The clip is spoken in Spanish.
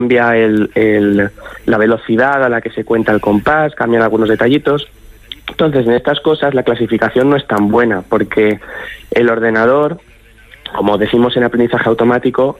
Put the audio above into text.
cambia la velocidad a la que se cuenta el compás, cambian algunos detallitos. Entonces, en estas cosas la clasificación no es tan buena, porque el ordenador, como decimos en aprendizaje automático,